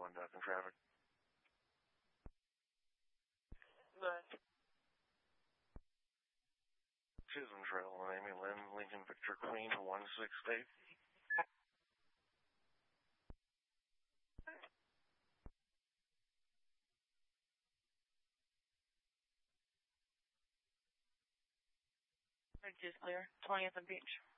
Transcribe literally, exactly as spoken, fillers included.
one ducking traffic. Right. Chisholm Trail, Amy Lynn, Lincoln Victor Queen, one six eight. Bridge is clear. twentieth and Beach.